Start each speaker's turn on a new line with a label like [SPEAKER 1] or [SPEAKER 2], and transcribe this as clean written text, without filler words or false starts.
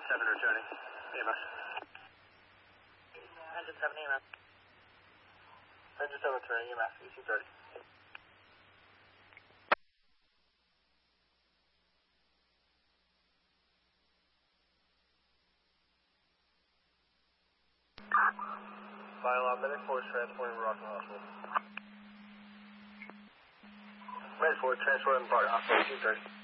[SPEAKER 1] 7 returning. EMS.
[SPEAKER 2] 107 EMS.
[SPEAKER 1] 107 returning EMS. EC30. Violon medic force transporting Rockland Hospital. Medic force transporting Bart Hospital. EC30.